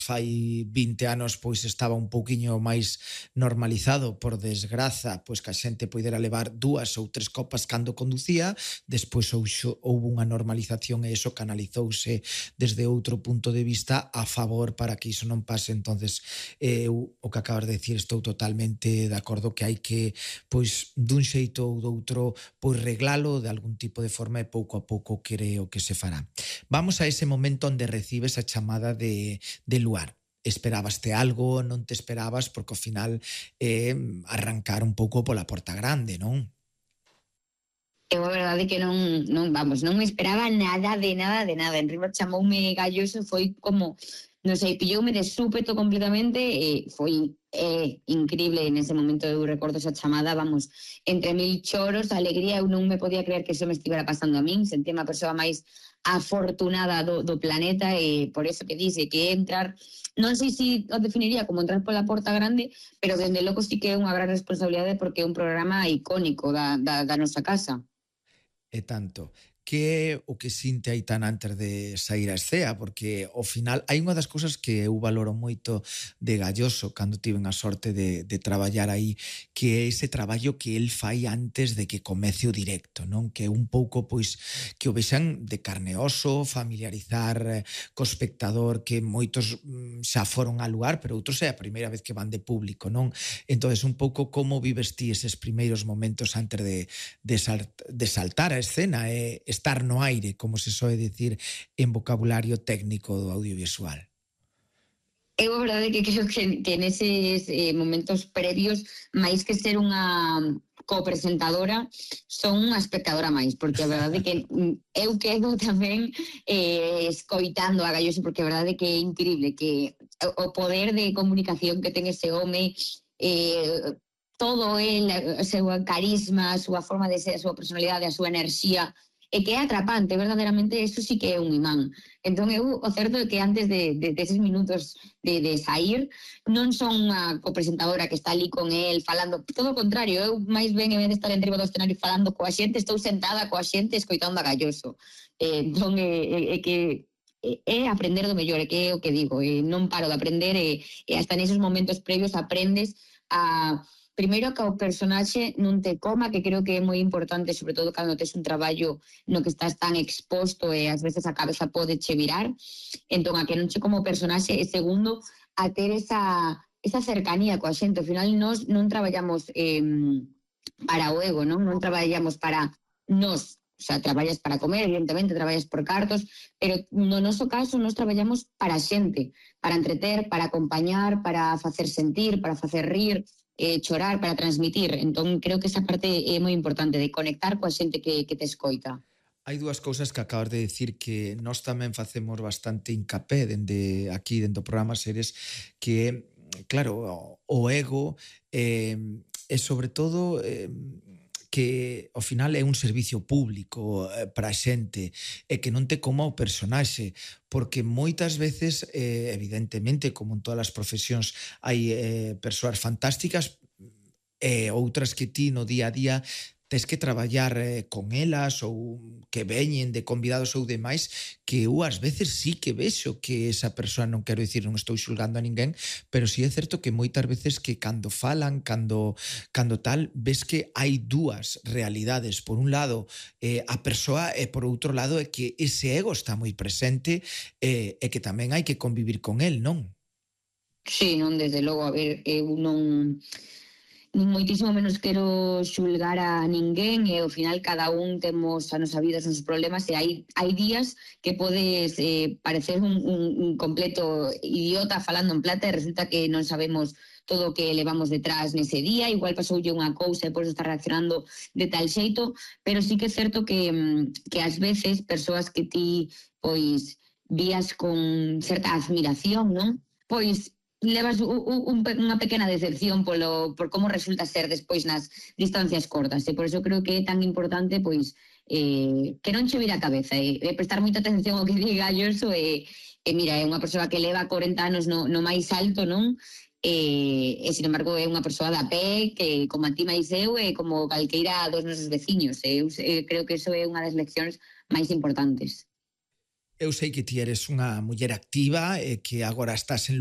fai 20 anos pois estaba un pouquiño máis normalizado, por desgraza, pois que a xente poidera levar 2 ou 3 copas cando conducía, despois houve unha normalización e iso canalizouse desde outro punto de vista a favor para que iso non pase. Entonces, o que acabas de decir, estou totalmente de acordo que hai que, pois, dun xeito ou doutro, pois reglalo de algún tipo de forma e pouco a pouco creo que se fará. Vamos a ese momento onde recibes a chamada de Luar. Esperabaste algo, non te esperabas, porque ao final arrancar un pouco pola porta grande, non? Eu a verdade que non me esperaba nada de nada. Enriba chamoume Galloso, foi como, non sei, pilloume de súpeto completamente e foi increíble nese momento. Eu recordo esa chamada, vamos, entre mil choros, alegría, eu non me podía creer que eso me estivera pasando a min, sentía a persoa máis afortunada do planeta e por eso que dice que entrar, non sei se o definiría como entrar pola porta grande, pero dende logo sí que é unha gran responsabilidade porque é un programa icónico da nosa casa. E tanto. Que é o que sinte Aitana antes de sair a escea? Porque ao final hai unha das cousas que eu valoro moito de Galloso cando tiven a sorte de traballar aí, que é ese traballo que el fai antes de que comece o directo, non? Que é un pouco, pois, que o vexan de carne e oso, familiarizar co espectador, que moitos xa foron ao lugar, pero outros é a primeira vez que van de público, non? Entonces, un pouco como vives ti eses primeiros momentos antes de saltar a escena e estar no aire, como se soe dicir en vocabulario técnico do audiovisual? Eu a verdade que creo que neses momentos previos, máis que ser unha copresentadora, son unha espectadora máis, porque a verdade que eu quedo tamén escoitando a Galloso, porque a verdade que é increíble, que o poder de comunicación que ten ese home, todo el, o seu carisma, a súa forma de ser, a súa personalidade, a súa enerxía, e que é atrapante, verdadeiramente, eso sí que é un imán. Entón, eu, o certo é que antes deses minutos de sair, non son unha copresentadora que está ali con el falando, todo o contrario, eu máis ben, en vez de estar en riba do escenario falando coa xente, estou sentada coa xente escoitando a Galloso. Entón, é que é aprender do mellor, é que é o que digo, non paro de aprender e hasta neses momentos previos aprendes a... Primeiro, que o personaxe non te coma, que creo que é moi importante, sobre todo cando tes un traballo no que estás tan exposto e ás veces a cabeza pode che virar. Entón, a que non che como personaxe. E segundo, a ter esa cercanía coa xente. Ao final, nós non traballamos para o ego, non traballamos para nós. O sea, traballas para comer, evidentemente, traballas por cartos, pero no noso caso nós traballamos para a xente, para entreter, para acompañar, para facer sentir, para facer rir, chorar, para transmitir. Entón, creo que esa parte é moi importante, de conectar coa xente que te escoita. Hai dúas cousas que acabas de decir que nós tamén facemos bastante incapé dende aquí, dentro do programa Seres, que, claro, o ego e sobre todo que ao final é un servicio público para a xente e que non te coma o personaxe, porque moitas veces, evidentemente, como en todas as profesións, hai persoas fantásticas e outras que ti no día a día tes que traballar con elas ou que veñen de convidados ou demais, que eu ás veces sí que vexo que esa persoa, non quero dicir, non estou xulgando a ninguén, pero sí é certo que moitas veces que cando falan, cando tal, ves que hai dúas realidades. Por un lado, a persoa, e por outro lado, é que ese ego está moi presente e que tamén hai que convivir con el, non? Sí, non, desde logo, a ver, eu non moitísimo menos quero xulgar a ninguén e ao final cada un temos a nosa vida, os nosos problemas e hai días que podes parecer un completo idiota falando en plata e resulta que non sabemos todo o que levamos detrás nese día, igual pasoulle unha cousa e por eso está reaccionando de tal xeito, pero sí que é certo que ás veces persoas que ti pois vías con certa admiración, non? Pois levas unha pequena decepción por como resulta ser despois nas distancias cortas, e por eso creo que é tan importante pois que non che vira a cabeza e prestar moita atención ao que diga Galloso e mira, é unha persoa que leva 40 anos no máis alto, non? E sin embargo é unha persoa da pé que como a ti máis eu e como calqueira dos nosos veciños, eu creo que eso é unha das leccións máis importantes. Eu sei que ti eres unha muller activa e que agora estás en